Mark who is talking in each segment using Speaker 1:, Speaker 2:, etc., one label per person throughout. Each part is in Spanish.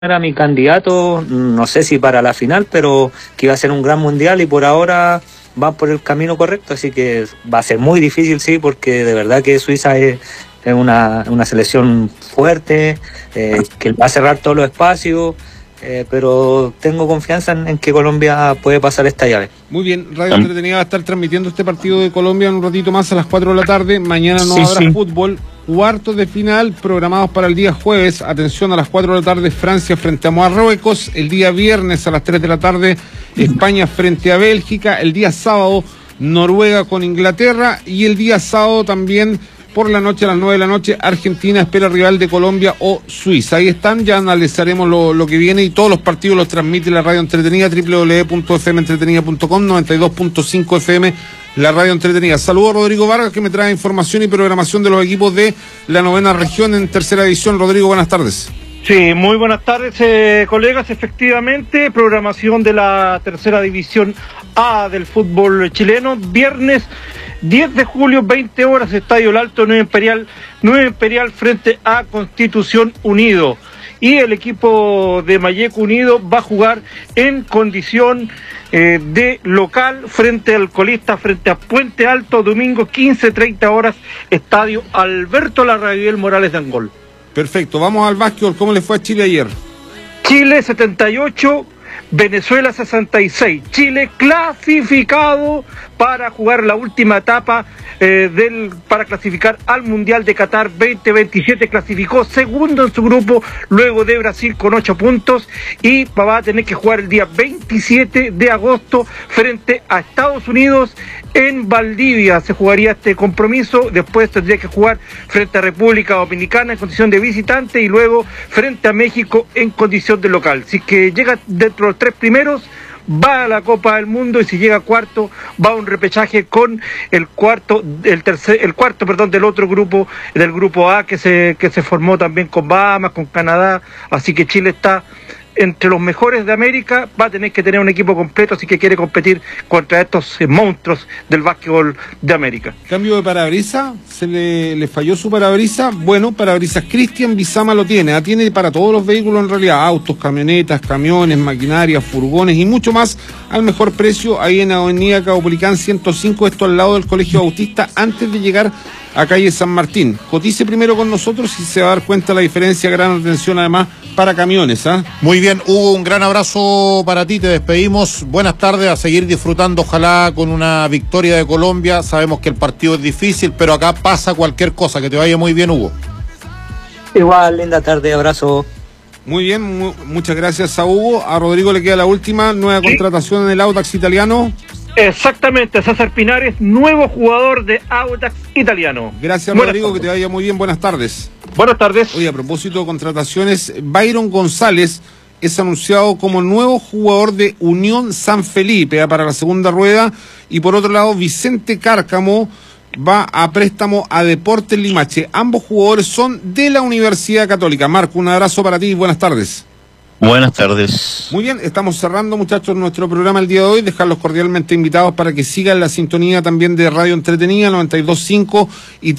Speaker 1: era mi candidato, no sé si para la final, pero que iba a ser un gran mundial y por ahora van por el camino correcto, así que va a ser muy difícil, sí, porque de verdad que Suiza es una selección fuerte, que va a cerrar todos los espacios, pero tengo confianza en que Colombia puede pasar esta llave.
Speaker 2: Muy bien, Radio Entretenida va a estar transmitiendo este partido de Colombia en un ratito más a las 4 de la tarde. Mañana no habrá fútbol. Cuartos de final programados para el día jueves. Atención, a las 4 de la tarde Francia frente a Marruecos. El día viernes a las 3 de la tarde España frente a Bélgica. El día sábado Noruega con Inglaterra. Y el día sábado también por la noche a las 9 de la noche Argentina espera rival de Colombia o Suiza. Ahí están, ya analizaremos lo que viene y todos los partidos los transmite la Radio Entretenida, www.fmentretenida.com, 92.5 FM, la Radio Entretenida. Saludos a Rodrigo Vargas, que me trae información y programación de los equipos de la 9ª región en tercera división. Rodrigo, buenas tardes.
Speaker 3: Sí, muy buenas tardes, colegas. Efectivamente, programación de la tercera división A del fútbol chileno. Viernes 10 de julio, 20 horas, Estadio El Alto, Nueva Imperial frente a Constitución Unido. Y el equipo de Malleco Unido va a jugar en condición de local frente al colista, frente a Puente Alto, domingo 15:30 horas, Estadio Alberto Larraguel Morales de Angol.
Speaker 2: Perfecto, vamos al básquetbol. ¿Cómo le fue a Chile ayer?
Speaker 3: Chile 78, Venezuela 66. Chile clasificado para jugar la última etapa para clasificar al Mundial de Qatar 2027. Clasificó segundo en su grupo luego de Brasil con 8 puntos y va a tener que jugar el día 27 de agosto frente a Estados Unidos en Valdivia. Se jugaría este compromiso, después tendría que jugar frente a República Dominicana en condición de visitante y luego frente a México en condición de local. Si que llega dentro de los 3 primeros, va a la Copa del Mundo, y si llega cuarto, va a un repechaje con el cuarto del otro grupo, del grupo A, que se formó también con Bahamas, con Canadá. Así que Chile está entre los mejores de América, va a tener que tener un equipo completo, así que quiere competir contra estos monstruos del básquetbol de América.
Speaker 2: Cambio de parabrisa, se le falló su parabrisa. Bueno, parabrisas Cristian Bizama lo tiene, tiene para todos los vehículos en realidad, autos, camionetas, camiones, maquinarias, furgones y mucho más al mejor precio, ahí en Avenida Caupolicán 105, esto al lado del Colegio Bautista, antes de llegar a calle San Martín. Cotice primero con nosotros y se va a dar cuenta la diferencia. Gran atención además para camiones.
Speaker 4: Muy bien, Hugo, un gran abrazo para ti, te despedimos, buenas tardes, a seguir disfrutando, ojalá con una victoria de Colombia. Sabemos que el partido es difícil, pero acá pasa cualquier cosa. Que te vaya muy bien, Hugo.
Speaker 1: Igual, linda tarde, abrazo.
Speaker 2: Muy bien, muchas gracias a Hugo. A Rodrigo le queda la última, nueva contratación en el Audax italiano.
Speaker 3: Exactamente, César Pinares, nuevo jugador de Audax italiano.
Speaker 2: Gracias, Rodrigo, que te vaya muy bien, buenas tardes.
Speaker 3: Buenas tardes.
Speaker 2: Oye, a propósito de contrataciones, Byron González es anunciado como nuevo jugador de Unión San Felipe para la segunda rueda, y por otro lado Vicente Cárcamo va a préstamo a Deportes Limache. Ambos jugadores son de la Universidad Católica. Marco, un abrazo para ti y buenas tardes.
Speaker 5: Buenas tardes.
Speaker 2: Muy bien, estamos cerrando, muchachos, nuestro programa el día de hoy. Dejarlos cordialmente invitados para que sigan la sintonía también de Radio Entretenida 92.5 y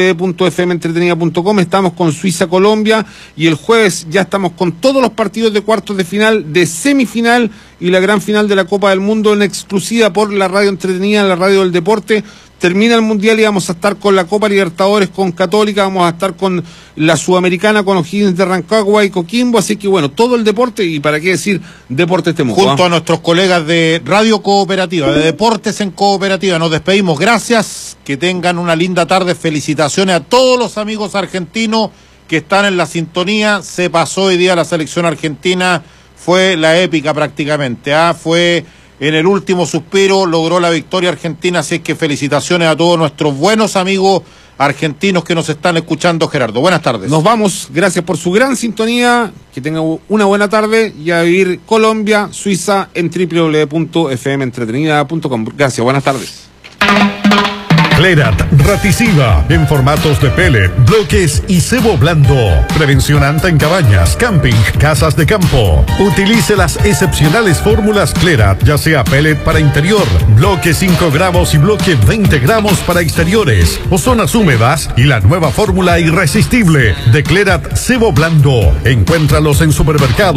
Speaker 2: www.fmentretenida.com. Estamos con Suiza-Colombia y el jueves ya estamos con todos los partidos de cuartos de final, de semifinal y la gran final de la Copa del Mundo en exclusiva por la Radio Entretenida, la radio del deporte. Termina el Mundial y vamos a estar con la Copa Libertadores con Católica, vamos a estar con la Sudamericana con O'Higgins de Rancagua y Coquimbo, así que bueno, todo el deporte, y para qué decir Deportes Temuco.
Speaker 4: Junto a nuestros colegas de Radio Cooperativa, de Deportes en Cooperativa, nos despedimos, gracias, que tengan una linda tarde, felicitaciones a todos los amigos argentinos que están en la sintonía. Se pasó hoy día la selección argentina, fue la épica prácticamente, fue en el último suspiro, logró la victoria argentina, así es que felicitaciones a todos nuestros buenos amigos argentinos que nos están escuchando, Gerardo. Buenas tardes.
Speaker 2: Nos vamos, gracias por su gran sintonía, que tengan una buena tarde y a vivir Colombia, Suiza en www.fmentretenida.com. Gracias, buenas tardes.
Speaker 6: Clerat Raticida en formatos de pellet, bloques y cebo blando. Prevención anta en cabañas, camping, casas de campo. Utilice las excepcionales fórmulas Clerat, ya sea pellet para interior, bloque 5 gramos y bloque 20 gramos para exteriores o zonas húmedas, y la nueva fórmula irresistible de Clerat cebo blando. Encuéntralos en supermercados